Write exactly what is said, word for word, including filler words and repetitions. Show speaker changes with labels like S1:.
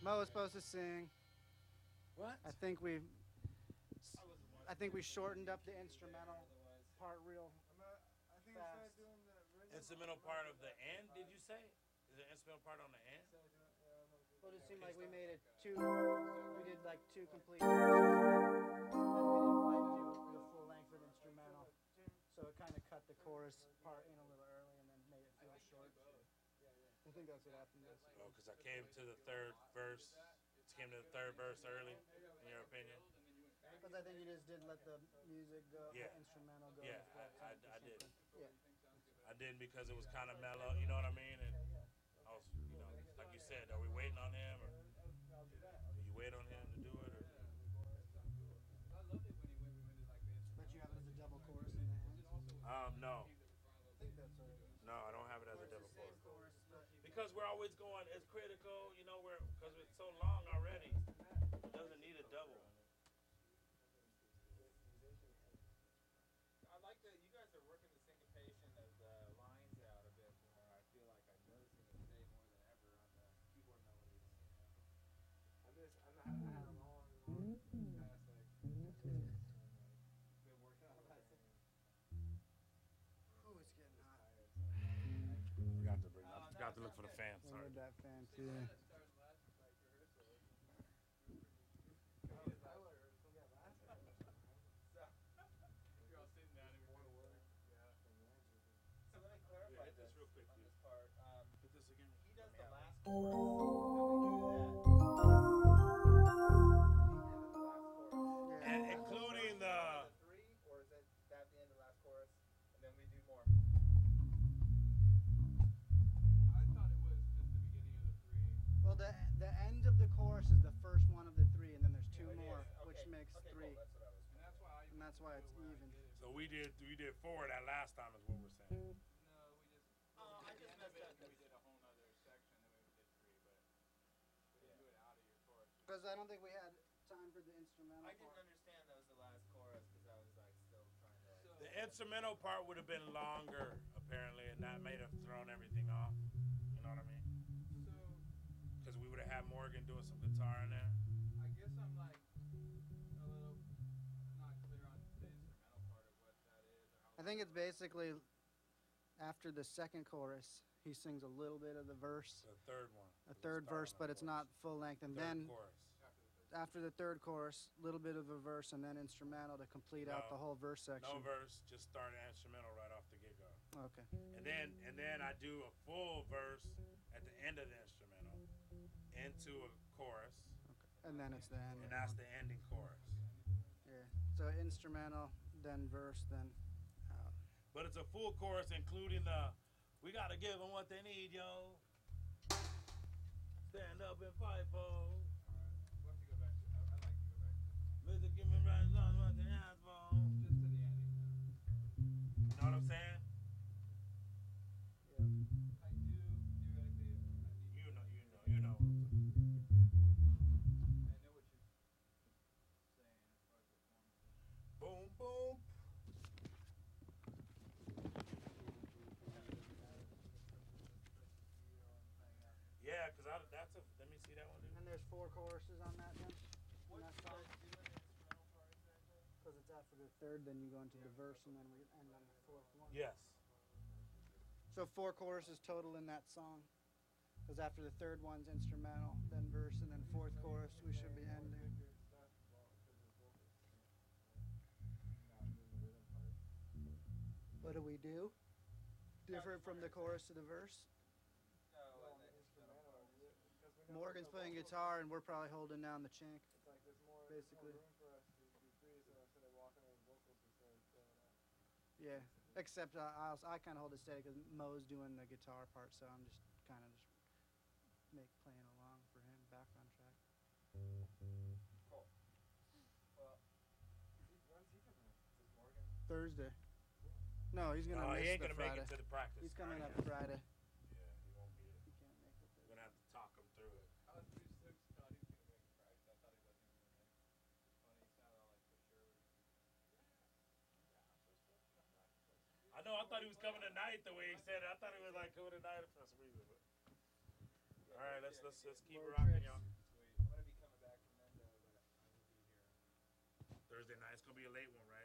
S1: Mo was supposed to sing.
S2: What?
S1: I think we, I think we shortened up the instrumental part real fast.
S2: Instrumental part of the end, did you say? Is the instrumental part on the end?
S1: Well, it seemed like we made it two. We did like two complete. Then we didn't quite do the full length of the instrumental, so it kind of cut the chorus part in a little early and then made it feel short. I think that's what happened.
S2: Oh, because I came to the third verse. Came to the third verse early, in your opinion?
S1: Because I think you just didn't let the music go,
S2: Yeah.
S1: the instrumental go.
S2: Yeah,
S1: the full
S2: I, I,
S1: time or
S2: I did.
S1: something. Yeah.
S2: I didn't because it was kind of mellow, you know what I mean? And I was, you know, like you said, are we waiting on him, or do you wait on him to do it, or?
S1: But you have it as a double chorus in the end.
S2: Um, no,
S1: I think that's what it is.
S2: no, I don't have it as a double chorus. Because we're always going, it's critical, you know, we're because it's so long already. It doesn't need a double.
S3: I like that you guys are working the syncopation of the lines out a bit more. I feel like I'm noticing it today more than ever on the keyboard melodies. You know? I just I had a long, long past like been working on that.
S1: Ooh, it's getting hot.
S2: Forgot to bring, I forgot to look for the fan.
S1: We
S2: Sorry.
S1: need that fan too.
S3: So let me clarify
S2: Yeah, hit this
S3: this
S2: real quick,
S3: on
S2: please.
S3: this part. Um,
S2: Hit this again.
S3: he does the last chorus, then we do that.
S1: Yeah.
S2: And including the,
S3: Three, or is it that the end of the last chorus, and then we do more?
S4: I thought it was just the beginning of the three.
S1: Well, the the end of the chorus is the first one of the three, and then there's two
S3: It is.
S1: more,
S3: Okay.
S1: which makes
S3: Okay,
S1: three.
S3: Cool. That's what I was.
S4: And that's why I
S1: And that's why it's
S4: where I
S1: even.
S4: get it.
S2: so we did, we did four that last time is what we're saying.
S4: No, we just
S3: Oh, I
S4: at the
S3: just
S4: end of
S3: messed
S4: it,
S3: up
S4: we
S3: 'cause-
S4: did a whole nother section, then we did three, but we didn't do it out of your chorus.
S1: Because I don't think we had time for the instrumental
S3: I didn't
S1: part.
S3: understand that was the last chorus because I was like still trying to. Like,
S4: So
S2: The instrumental part would have been longer, apparently, and that may have thrown everything off. You know what I mean?
S4: so
S2: Because we would have had Morgan doing some guitar in there.
S4: I guess I'm like a little not clear on the instrumental part of what that is or how
S1: I think it's basically after the second chorus, he sings a little bit of the verse,
S2: The third one.
S1: a third verse, but it's not full length, and
S2: Third
S1: then
S2: chorus.
S1: after the third chorus, a little bit of a verse, and then instrumental to complete out
S2: No.
S1: the whole verse section.
S2: No verse, just start an instrumental right off the get-go.
S1: Okay.
S2: And then and then I do a full verse at the end of the instrumental into a chorus,
S1: And then it's the end.
S2: and that's the ending chorus.
S1: Yeah. So instrumental, then verse, then out.
S2: But it's a full chorus including the, we gotta give them what they need, yo. Stand up and fight for.
S4: Alright, we'll have to go back to I, I'd like to go back to
S2: Mister Give me right on what they ask for.
S4: just to the ending though.
S2: You know what I'm saying?
S1: Yeah.
S4: I do theoretically I need
S2: You know, you know, you know.
S4: I know what you're saying as far as the form.
S2: Boom, boom. Yeah, cause I, that's a. Let me see that one, dude.
S1: And there's four choruses on that then?
S3: what
S1: In that
S3: do you
S1: song?
S3: guys do in the instrumental part exactly?
S1: Because it's after the third, then you go into the verse, and then we end on the fourth one.
S2: Yes.
S1: So four choruses total in that song. Because after the third one's instrumental, then verse, and then fourth chorus, we should be ending. What do we do? Different from the chorus to the verse?
S3: No, in the instrumental part.
S1: Morgan's playing guitar, and we're probably holding down the chink.
S5: It's like there's more,
S1: Basically.
S5: there's more room for us to do three, so instead of walking on vocals, we started throwing out.
S1: Yeah. Except I, I, also- I kind of hold it steady because Mo's doing the guitar part, so I'm just kind of just make playing along for him, background track.
S3: Cool. Well,
S5: When's he coming up? Is Morgan?
S1: Thursday. No, he's gonna
S2: No,
S1: miss
S2: he ain't
S1: the
S2: gonna
S1: Friday.
S2: make it to the practice.
S1: He's coming up
S2: Yeah,
S1: Friday.
S2: he won't be.
S1: He can't make it.
S2: We're gonna have to talk him through it.
S4: I was pretty stoked thought he was gonna make practice. I thought he wasn't even gonna make it. It's funny, he sounded all like for sure.
S2: I know. I thought he was coming tonight. The way he said it, I thought he was like coming tonight for some reason. But. All right, let's let's let's keep
S1: More
S2: rocking,
S1: tricks.
S2: y'all.
S3: sweet.
S2: Thursday night. It's gonna be a late one, right?